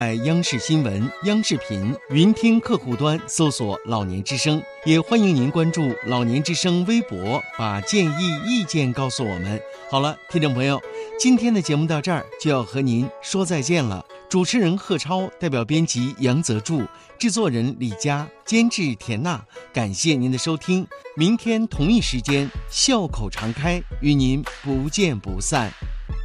在央视新闻、央视频云听客户端搜索老年之声，也欢迎您关注老年之声微博，把建议意见告诉我们。好了，听众朋友，今天的节目到这儿就要和您说再见了。主持人贺超，代表编辑杨泽柱，制作人李佳，监制田娜，感谢您的收听。明天同一时间笑口常开，与您不见不散。